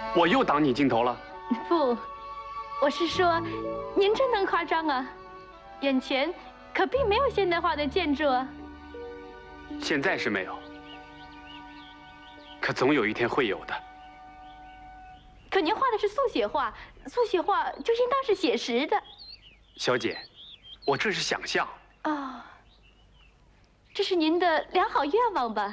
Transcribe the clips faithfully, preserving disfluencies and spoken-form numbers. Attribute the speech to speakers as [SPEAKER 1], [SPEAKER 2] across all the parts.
[SPEAKER 1] 我又挡你镜头了？
[SPEAKER 2] 不，我是说，您真能夸张啊！眼前可并没有现代化的建筑啊。
[SPEAKER 1] 现在是没有，可总有一天会有的。
[SPEAKER 2] 可您画的是速写画，速写画就应当是写实的。
[SPEAKER 1] 小姐，我这是想象。
[SPEAKER 2] 哦，这是您的良好愿望吧？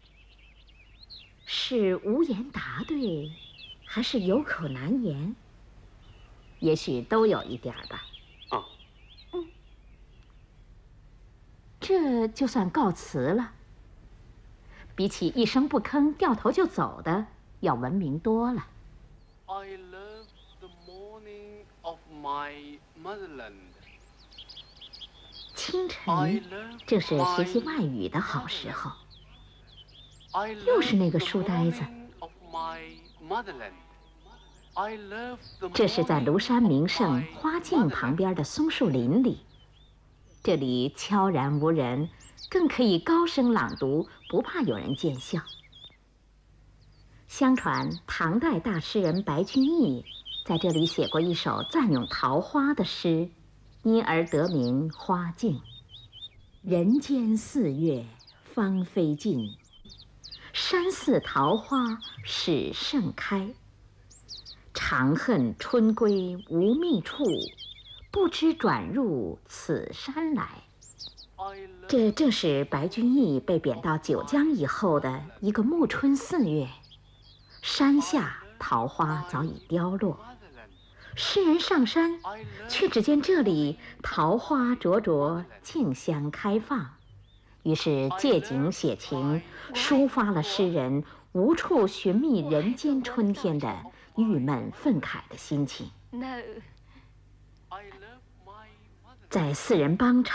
[SPEAKER 3] 是无言答对，还是有口难言？也许都有一点吧。
[SPEAKER 1] 嗯
[SPEAKER 3] 嗯，这就算告辞了。比起一声不吭掉头就走的，要文明多了。
[SPEAKER 1] I love the morning of my motherland.
[SPEAKER 3] 清晨正是学习外语的好时候。又是那个书呆子。这是在庐山名胜花径旁边的松树林里，这里悄然无人，更可以高声朗读，不怕有人见笑。相传唐代大诗人白居易在这里写过一首赞咏桃花的诗，因而得名花径。人间四月芳菲尽，山寺桃花始盛开。长恨春归无觅处，不知转入此山来。这正是白居易被贬到九江以后的一个暮春四月，山下桃花早已凋落，诗人上山，却只见这里桃花灼灼，竞相开放。于是借景写情，抒发了诗人无处寻觅人间春天的郁闷愤慨的心情。在四人帮